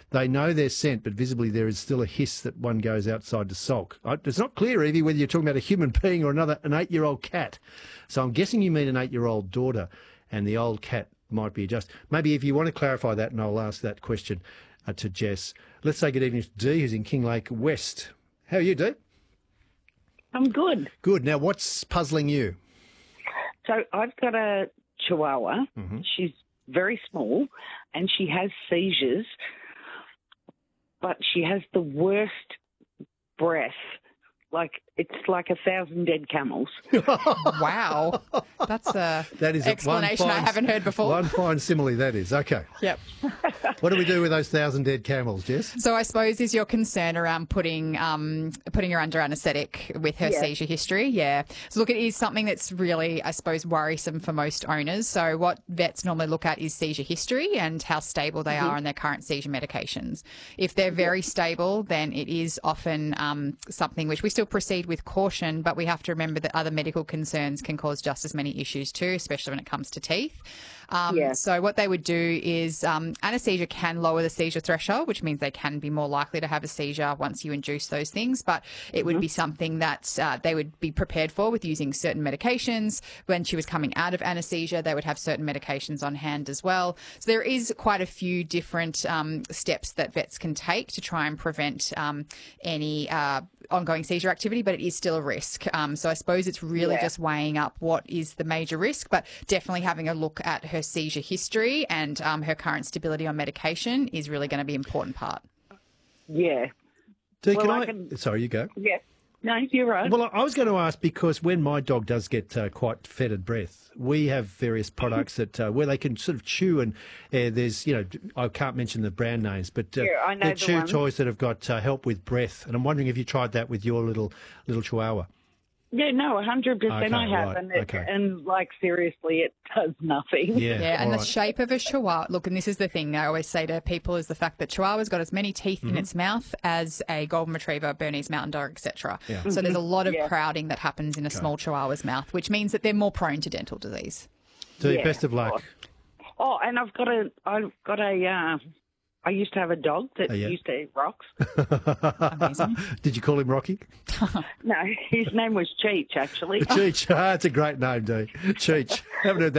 They know they're scent, but visibly there is still a hiss that one goes outside to sulk. It's not clear, Evie, whether you're talking about a human being or an 8-year-old cat. So I'm guessing you mean an 8-year-old daughter, and the old cat might be just. Maybe if you want to clarify that, and I'll ask that question to Jess. Let's say good evening to Dee, who's in Kinglake West. How are you, Dee? I'm good. Good. Now, what's puzzling you? So I've got a Chihuahua. Mm-hmm. She's very small and she has seizures, but she has the worst breath. It's like 1,000 dead camels. Wow. That's that is explanation I haven't heard before. One fine simile, that is. Okay. Yep. What do we do with those 1,000 dead camels, Jess? So I suppose is your concern around putting her under anaesthetic with her seizure history? Yeah. So look, it is something that's really, I suppose, worrisome for most owners. So what vets normally look at is seizure history and how stable they are on their current seizure medications. If they're very stable, then it is often something which we still proceed with caution, but we have to remember that other medical concerns can cause just as many issues too, especially when it comes to teeth. So what they would do is anaesthesia can lower the seizure threshold, which means they can be more likely to have a seizure once you induce those things. But it would be something that they would be prepared for with using certain medications. When she was coming out of anaesthesia, they would have certain medications on hand as well. So there is quite a few different steps that vets can take to try and prevent any ongoing seizure activity, but it is still a risk. So I suppose it's really just weighing up what is the major risk, but definitely having a look at her seizure history and her current stability on medication is really going to be an important part. Yeah. Dee, sorry, you go. Yeah. No, you're right. Well, I was going to ask because when my dog does get quite fetid breath, we have various products that where they can sort of chew, and there's, I can't mention the brand names, but I know they're chew one. toys that have got help with breath. And I'm wondering if you tried that with your little Chihuahua. Yeah, no, 100% Okay, I have. right, And seriously, it does nothing. Yeah, and the shape of a Chihuahua, look, and this is the thing I always say to people, is the fact that Chihuahua's got as many teeth in its mouth as a Golden Retriever, Bernese Mountain Dog, etc. Yeah. So there's a lot of crowding that happens in a small Chihuahua's mouth, which means that they're more prone to dental disease. Dee, best of luck. Oh, and I used to have a dog that used to eat rocks. Amazing. Did you call him Rocky? No, his name was Cheech, actually. Cheech. That's a great name, Dee. Cheech. Haven't heard that